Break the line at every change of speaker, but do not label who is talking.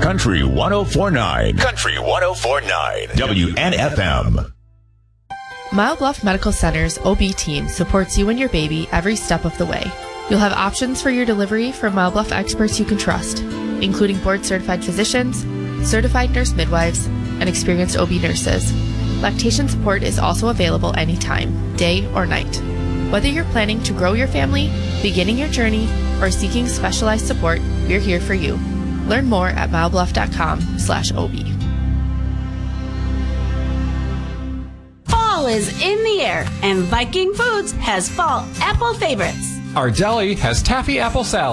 Country 104.9. Country 104.9. WNFM.
Mile Bluff Medical Center's OB team supports you and your baby every step of the way. You'll have options for your delivery from Mile Bluff experts you can trust, including board-certified physicians, certified nurse midwives, and experienced OB nurses. Lactation support is also available anytime, day or night. Whether you're planning to grow your family, beginning your journey, or seeking specialized support, we're here for you. Learn more at milebluff.com/OB.
Fall is in the air, and Viking Foods has fall apple favorites.
Our deli has taffy apple salad.